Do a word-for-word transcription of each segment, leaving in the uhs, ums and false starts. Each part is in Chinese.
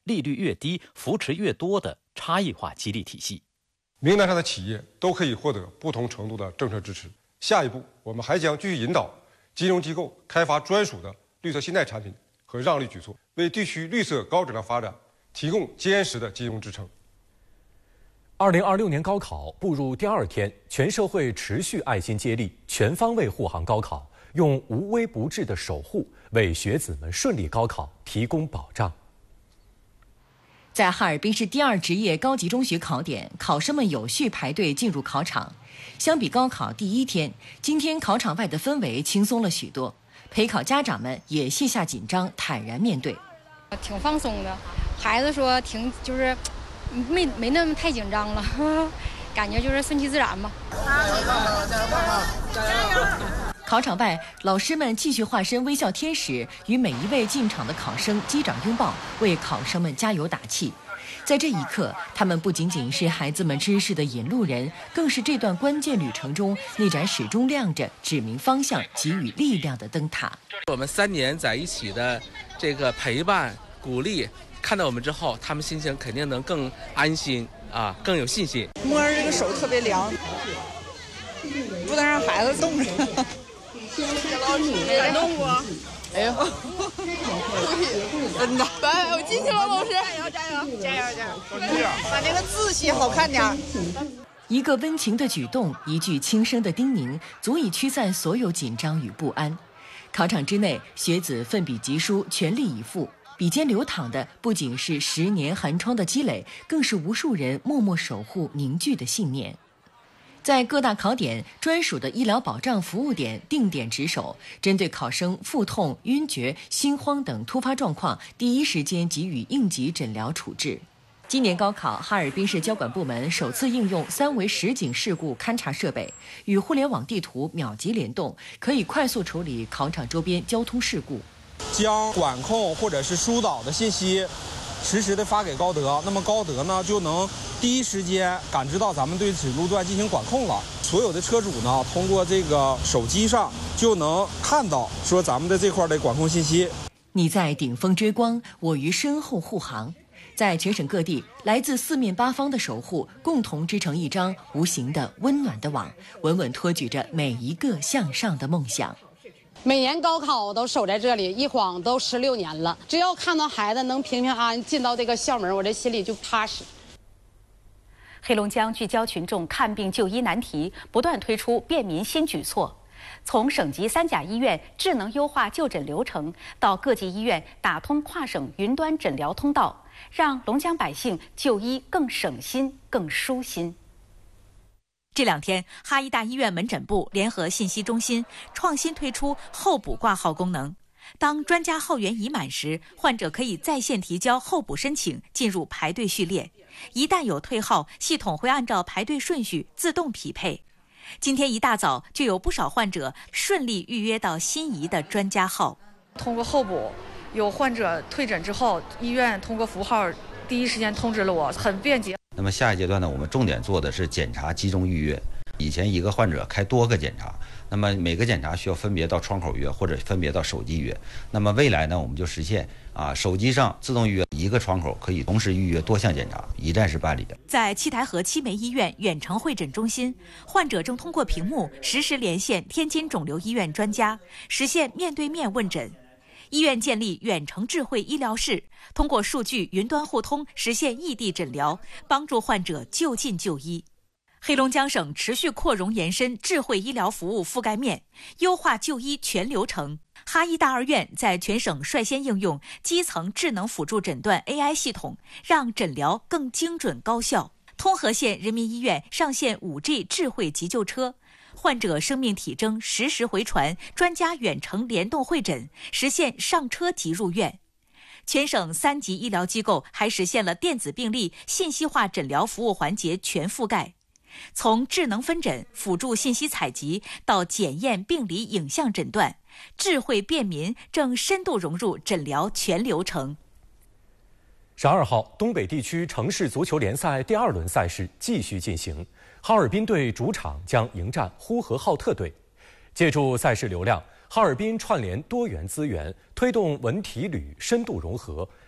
利率越低、扶持越多的差异化激励体系。 名单上的企业都可以获得不同程度的政策支持。下一步，我们还将继续引导金融机构开发专属的绿色信贷产品和让利举措，为地区绿色高质量发展提供坚实的金融支撑。 二零二六年高考步入第二天，全社会持续爱心接力，全方位护航高考，用无微不至的守护为学子们顺利高考提供保障。 在哈尔滨市第二职业高级中学考点，考生们有序排队进入考场。相比高考第一天，今天考场外的氛围轻松了许多，陪考家长们也卸下紧张，坦然面对。 挺放松的，孩子说挺就是没没那么太紧张了，呵呵，感觉就是顺其自然吧。 考场外，老师们继续化身微笑天使，与每一位进场的考生击掌拥抱，为考生们加油打气。在这一刻，他们不仅仅是孩子们知识的引路人，更是这段关键旅程中那盏始终亮着、指明方向、给予力量的灯塔。 我们三年在一起的这个陪伴、鼓励，看到我们之后，他们心情肯定能更安心啊，更有信心。 摸着这个手特别凉，不能让孩子冻着。感动不？哎呦，真的，来，我进去了，老师，加油加油加油加油！把那个字写好看点。 一个温情的举动，一句轻声的叮咛，足以驱散所有紧张与不安。考场之内，学子奋笔疾书，全力以赴，笔尖流淌的不仅是十年寒窗的积累，更是无数人默默守护凝聚的信念。在各大考点，专属的医疗保障服务点定点值守，针对考生腹痛、晕厥、心慌等突发状况，第一时间给予应急诊疗处置。今年高考，哈尔滨市交管部门首次应用三维实景事故勘察设备，与互联网地图秒级联动，可以快速处理考场周边交通事故， 将管控或者是疏导的信息实时的发给高德，那么高德呢就能第一时间感知到咱们对此路段进行管控了。所有的车主呢，通过这个手机上就能看到说咱们的这块的管控信息。 你在顶峰追光，我于身后护航。在全省各地，来自四面八方的守护，共同织成一张无形的温暖的网，稳稳托举着每一个向上的梦想。 每年高考都守在这里，一晃都十六年了。只要看到孩子能平平安安进到这个校门，我这心里就踏实。 黑龙江聚焦群众看病就医难题，不断推出便民新举措。从省级三甲医院智能优化就诊流程，到各级医院打通跨省云端诊疗通道，让龙江百姓就医更省心、更舒心。这两天，哈医大医院门诊部联合信息中心创新推出候补挂号功能。当专家号源已满时，患者可以在线提交候补申请，进入排队序列。一旦有退号，系统会按照排队顺序自动匹配。今天一大早，就有不少患者顺利预约到心仪的专家号。 通过候补，有患者退诊之后，医院通过服务号第一时间通知了我，很便捷。 那么下一阶段呢，我们重点做的是检查集中预约。以前一个患者开多个检查，那么每个检查需要分别到窗口约或者分别到手机约。那么未来呢，我们就实现啊，手机上自动预约，一个窗口可以同时预约多项检查，一站式办理。 在七台河七梅医院远程会诊中心，患者正通过屏幕实时连线天津肿瘤医院专家，实现面对面问诊。医院建立远程智慧医疗室，通过数据云端互通，实现异地诊疗，帮助患者就近就医。黑龙江省持续扩容延伸智慧医疗服务覆盖面，优化就医全流程。哈医大二院在全省率先应用基层智能辅助诊断 A I 系统，让诊疗更精准高效。通河县人民医院上线 五 G 智慧急救车，患者生命体征实时回传，专家远程联动会诊，实现上车即入院。全省三级医疗机构还实现了电子病历信息化诊疗服务环节全覆盖。从智能分诊、辅助信息采集到检验病理影像诊断，智慧便民正深度融入诊疗全流程。 十二号，东北地区城市足球联赛第二轮赛事继续进行，哈尔滨队主场将迎战呼和浩特队。借助赛事流量，哈尔滨串联多元资源，推动文体旅深度融合，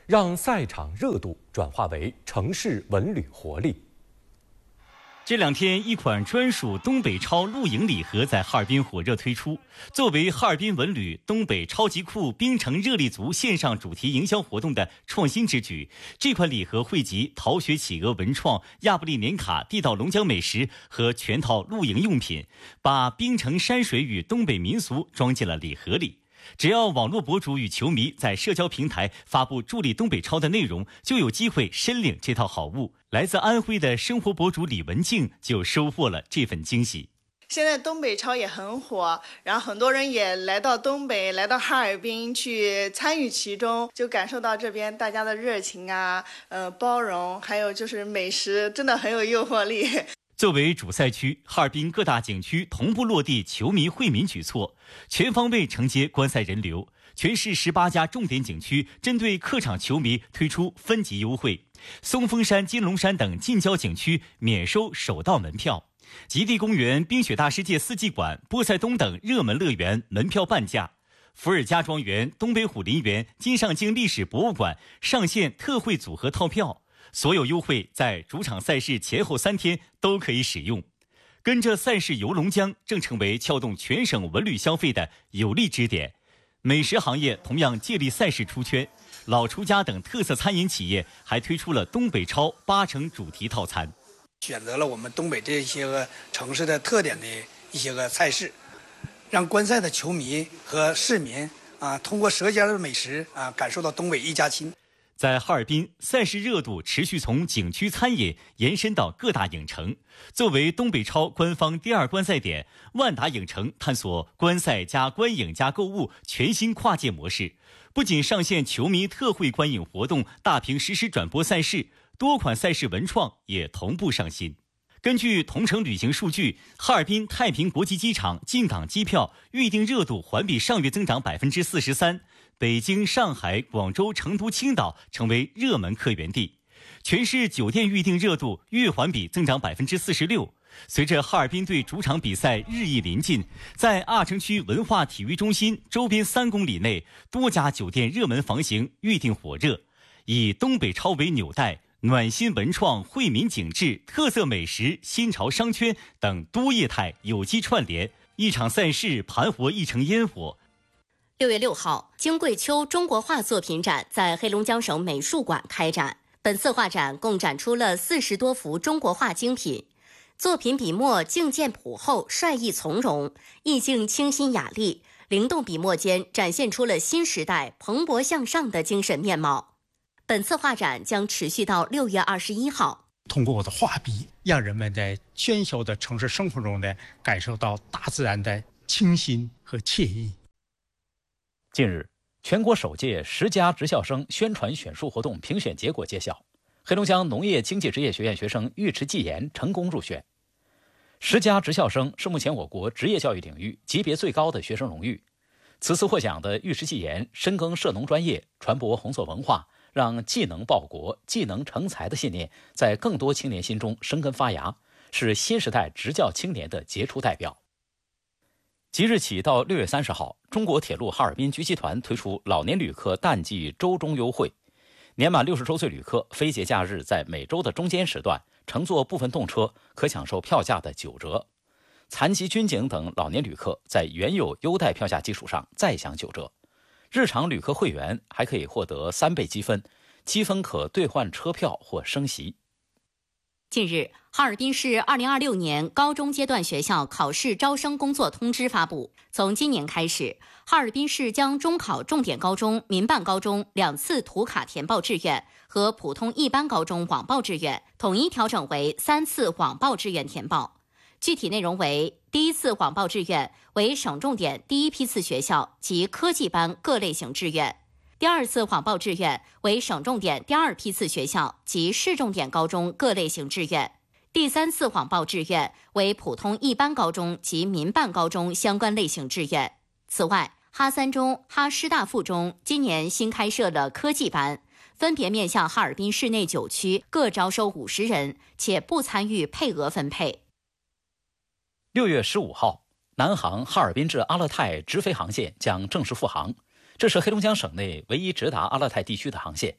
让赛场热度转化为城市文旅活力。 这两天，一款专属东北超露营礼盒在哈尔滨火热推出。作为哈尔滨文旅东北超级酷冰城热力族线上主题营销活动的创新之举，这款礼盒汇集逃学企鹅文创、亚布力年卡、地道龙江美食和全套露营用品，把冰城山水与东北民俗装进了礼盒里。只要网络博主与球迷在社交平台发布助力东北超的内容，就有机会申领这套好物。来自安徽的生活博主李文静就收获了这份惊喜。 现在东北超也很火，然后很多人也来到东北，来到哈尔滨去参与其中，就感受到这边大家的热情啊，呃，包容，还有就是美食，真的很有诱惑力。 作为主赛区，哈尔滨各大景区同步落地球迷惠民举措，全方位承接观赛人流。全市十八家重点景区针对客场球迷推出分级优惠，松峰山、金龙山等近郊景区免收首道门票，极地公园、冰雪大世界四季馆、波塞冬等热门乐园门票半价。伏尔加庄园、东北虎林园、金上京历史博物馆上线特惠组合套票。所有优惠在主场赛事前后三天都可以使用。跟着赛事游龙江正成为撬动全省文旅消费的有力支点。美食行业同样借力赛事出圈，老厨家等特色餐饮企业还推出了东北超八成主题套餐， 选择了我们东北这些个城市的特点的一些个菜式，让观赛的球迷和市民啊，通过舌尖的美食啊，感受到东北一家亲。 在哈尔滨，赛事热度持续从景区餐饮延伸到各大影城。作为东北超官方第二观赛点，万达影城探索观赛加观影加购物全新跨界模式，不仅上线球迷特惠观影活动，大屏实时转播赛事，多款赛事文创也同步上新。根据同程旅行数据，哈尔滨太平国际机场进港机票预订热度环比上月增长百分之四十三，北京、上海、广州、成都、青岛成为热门客源地。全市酒店预订热度月环比增长百分之四十六。随着哈尔滨队主场比赛日益临近，在阿城区文化体育中心周边三公里内，多家酒店热门房型预订火热，以东北超为纽带。暖心文创、惠民景致、特色美食、新潮商圈等多业态有机串联，一场赛事盘活一城烟火。 六月六号，金桂秋中国画作品展在黑龙江省美术馆开展。本次画展共展出了四十多幅中国画精品，作品笔墨境界朴厚、率意从容，意境清新雅丽，灵动笔墨间展现出了新时代蓬勃向上的精神面貌。本次画展将持续到六月二十一号。 通过我的画笔，让人们在喧嚣的城市生活中呢，感受到大自然的清新和惬意。 近日，全国首届十佳职校生宣传选书活动评选结果揭晓，黑龙江农业经济职业学院学生尉迟继言成功入选。十佳职校生是目前我国职业教育领域级别最高的学生荣誉。此次获奖的尉迟继言深耕涉农专业，传播红色文化，让技能报国、技能成才的信念在更多青年心中生根发芽，是新时代职教青年的杰出代表。即日起到六月三十号，中国铁路哈尔滨局集团推出老年旅客淡季周中优惠，年满六十周岁旅客非节假日在每周的中间时段乘坐部分动车可享受票价的九折，残疾军警等老年旅客在原有优待票价基础上再享九折。日常旅客会员还可以获得三倍积分，积分可兑换车票或升席。 近日，哈尔滨市二零二六年高中阶段学校考试招生工作通知发布。从今年开始，哈尔滨市将中考重点高中、民办高中两次图卡填报志愿和普通一般高中网报志愿统一调整为三次网报志愿填报。具体内容为：第一次网报志愿为省重点第一批次学校及科技班各类型志愿；第二次网报志愿为省重点第二批次学校及市重点高中各类型志愿；第三次网报志愿为普通一般高中及民办高中相关类型志愿。此外，哈三中、哈师大附中今年新开设了科技班，分别面向哈尔滨市内九区，各招收五十人，且不参与配额分配。 六月十五号，南航哈尔滨至阿勒泰直飞航线将正式复航，这是黑龙江省内唯一直达阿勒泰地区的航线。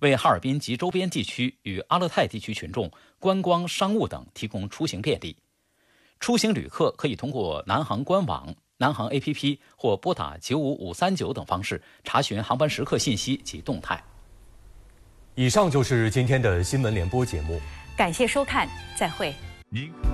为哈尔滨及周边地区与阿勒泰地区群众观光、商务等提供出行便利。出行旅客可以通过南航官网、南航 A P P 或拨打九五五三九等方式查询航班时刻信息及动态。 以上就是今天的新闻联播节目， 感谢收看，再会。 您。